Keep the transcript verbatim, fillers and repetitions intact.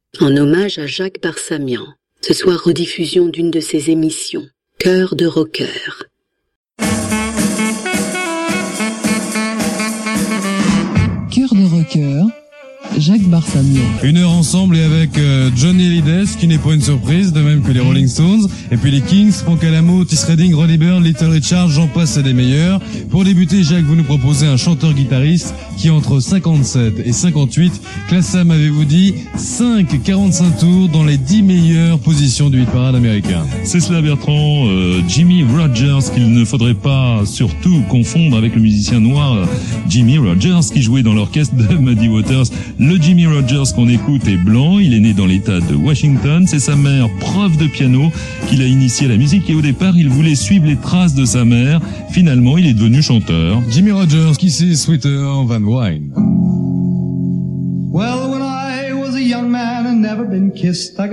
En hommage à Jacques Barsamian. Ce soir, rediffusion d'une de ses émissions, Cœur de rocker. Cœur de rocker, Jacques Barsamian. Une heure ensemble et avec euh, Johnny Hallyday, ce qui n'est pas une surprise, de même que les Rolling Stones, et puis les Kings, Frank Alamo, Otis Redding, Ronnie Byrne, Little Richard, j'en passe et des meilleurs. Pour débuter, Jacques, vous nous proposez un chanteur-guitariste qui entre cinquante-sept et cinquante-huit classe, m'avez-vous dit, cinq quarante-cinq tours dans les dix meilleures positions du hit-parade américain. C'est cela, Bertrand. euh, Jimmy Rogers, qu'il ne faudrait pas surtout confondre avec le musicien noir Jimmy Rogers qui jouait dans l'orchestre de Muddy Waters. Le Jimmy Rogers qu'on écoute est blanc, il est né dans l'état de Washington, c'est sa mère, prof de piano, qui l'a initié à la musique et au départ il voulait suivre les traces de sa mère. Finalement il est devenu chanteur. Jimmy Rogers, qui c'est Sweeter Than Wine. Well, when I was a young man and never been kissed, I